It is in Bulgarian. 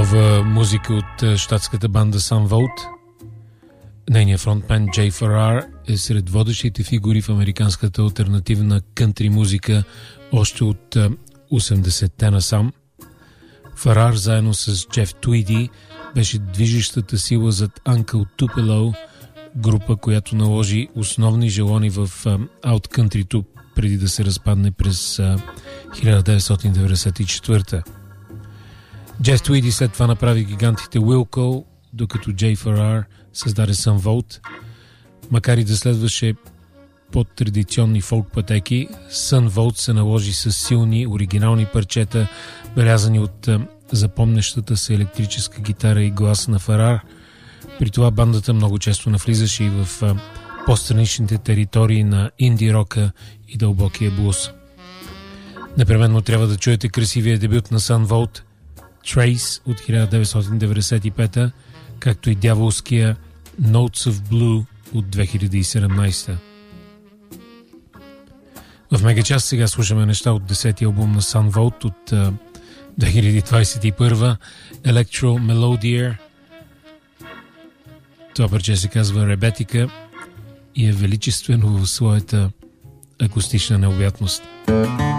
Нова музика от щатската банда Sun Volt. Нейният фронтмен Джей Ферар е сред водещите фигури в американската алтернативна кънтри музика още от 80-те насам. Ферар заедно с Джеф Твиди беше движещата сила зад Uncle Tupelo, група, която наложи основни желони в ауткънтрито преди да се разпадне през 1994. Джеф Твиди след това направи гигантите Wilco, докато Джей Ферар създаде Sun Volt. Макар и да следваше под традиционни фолк пътеки, Sun Volt се наложи с силни, оригинални парчета, белязани от запомнящата се електрическа гитара и глас на Ферар. При това бандата много често навлизаше и в по-страничните територии на инди рока и дълбокия блуз. Непременно трябва да чуете красивия дебют на Sun Volt Trace от 1995, както и дяволския Notes of Blue от 2017. В мегачас сега слушаме неща от 10-ти албум на Sun Volt от 2021, Electro Melodier. Това парче се казва Ребетика и е величествено в своята акустична необятност.